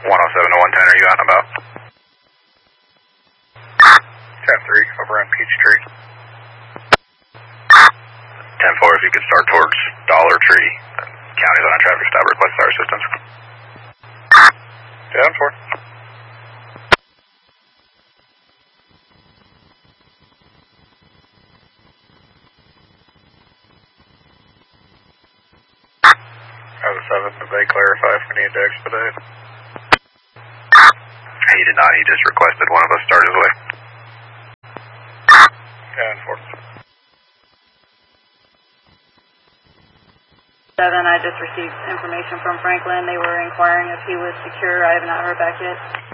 107 to 110, are you out and about? 10-3, over on Peachtree. 10-4, if you could start towards Dollar Tree. County's on a traffic stop, request fire assistance. 10-4. Out of 7, did they clarify if we need to expedite? He did not, he just requested one of us start his way. 10-4. 7, I just received information from Franklin. They were inquiring if he was secure. I have not heard back yet.